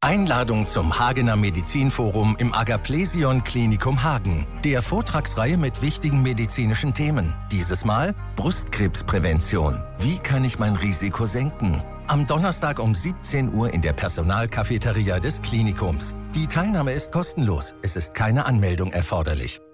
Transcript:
Einladung zum Hagener Medizinforum im Agaplesion Klinikum Hagen, der Vortragsreihe mit wichtigen medizinischen Themen. Dieses Mal Brustkrebsprävention. Wie kann ich mein Risiko senken? Am Donnerstag um 17 Uhr in der Personalcafeteria des Klinikums. Die Teilnahme ist kostenlos. Es ist keine Anmeldung erforderlich.